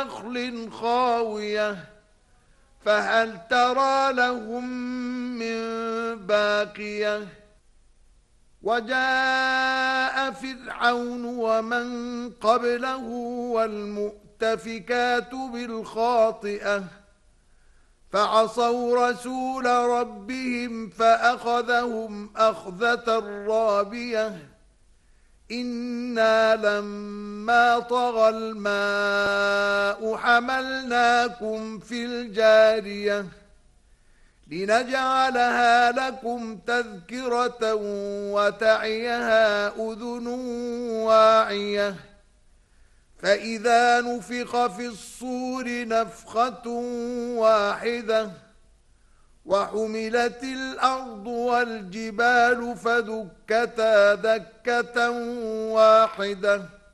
نخل خاوية فهل ترى لهم من باقية وجاء فرعون ومن قبله والمؤتفكات بالخاطئة فعصوا رسول ربهم فأخذهم أخذة رابية إنا لما طغى الماء حملناكم في الجارية لنجعلها لكم تذكرة وتعيها أذن واعية فإذا نفخ في الصور نفخة واحدة وحملت الأرض والجبال فدكتا دكة واحدة